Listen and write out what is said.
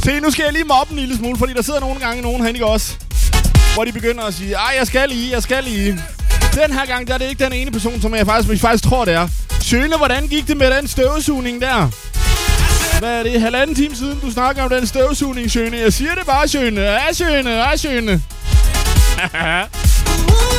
Se, nu skal jeg lige mobbe en lille smule, fordi der sidder nogle gange nogen herinde også, hvor de begynder at sige, ej, jeg skal lige. Den her gang, der er det ikke den ene person, som jeg faktisk tror, det er. Sjøne, hvordan gik det med den støvsugning der? Hvad er det? 1,5 time siden, du snakker om den støvsugning, Sjøne. Jeg siger det bare, Sjøne. Sjøne.